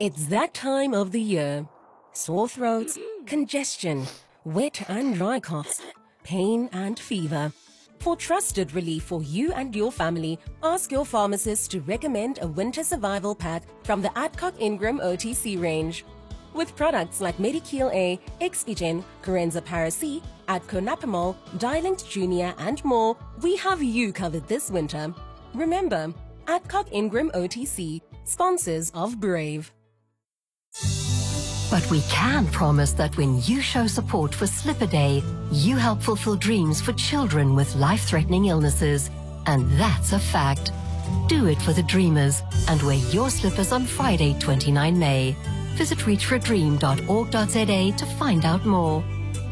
It's that time of the year. Sore throats, congestion, wet and dry coughs, pain and fever. For trusted relief for you and your family, ask your pharmacist to recommend a winter survival pack from the Adcock Ingram OTC range. With products like Medikil A, Expigen, Corenza Para-C, Adco Napamol, Dilinct Junior and more, we have you covered this winter. Remember, Adcock Ingram OTC, sponsors of Brave. But we can promise that when you show support for Slip a Day, you help fulfill dreams for children with life-threatening illnesses. And that's a fact. Do it for the dreamers and wear your slippers on Friday, 29 May. Visit reachforadream.org.za to find out more.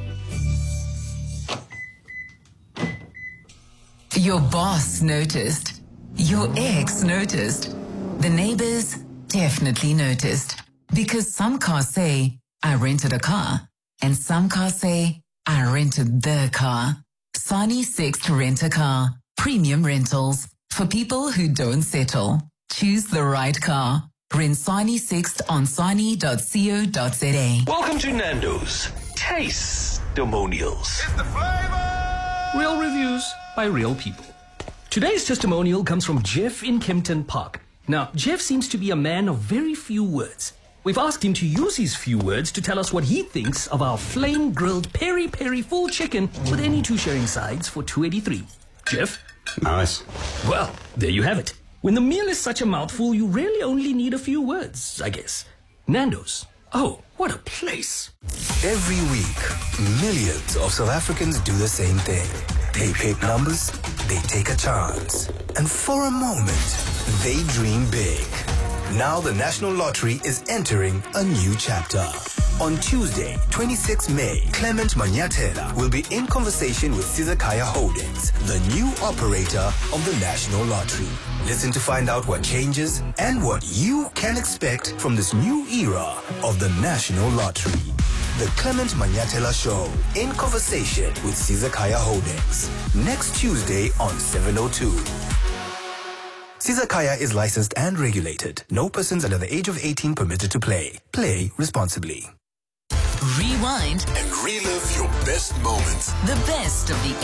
Your boss noticed. Your ex noticed. The neighbors definitely noticed. Because some cars say, I rented a car. And some cars say, I rented the car. Sani Sixt Rent a Car. Premium rentals. For people who don't settle. Choose the right car. Rent Sani Sixt on sani.co.za. Welcome to Nando's Taste-Demonials. Real reviews by real people. Today's testimonial comes from Jeff in Kempton Park. Now, Jeff seems to be a man of very few words. We've asked him to use his few words to tell us what he thinks of our flame-grilled peri-peri full chicken with any two sharing sides for $2.83. Jeff? Nice. Well, there you have it. When the meal is such a mouthful, you really only need a few words, I guess. Nando's. Oh, what a place. Every week, millions of South Africans do the same thing. They pick numbers, they take a chance, and for a moment, they dream big. Now the National Lottery is entering a new chapter. On Tuesday, 26 May, Clement Manyatela will be in conversation with Sizakaya Holdings, the new operator of the National Lottery. Listen to find out what changes and what you can expect from this new era of the National Lottery. The Clement Manyatela Show, in conversation with Sizakaya Holdings. Next Tuesday on 7:02. Sizakaya is licensed and regulated. No persons under the age of 18 permitted to play. Play responsibly. Rewind and relive your best moments. the best of the